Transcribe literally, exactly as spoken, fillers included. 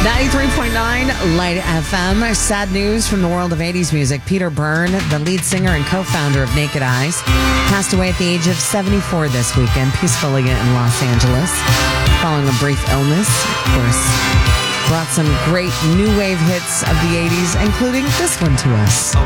ninety-three point nine Light F M. Sad news from the world of eighties music. Peter Byrne, the lead singer and co-founder of Naked Eyes, passed away at the age of seventy-four this weekend, peacefully in Los Angeles, following a brief illness. Of course, brought some great new wave hits of the eighties, including this one to us.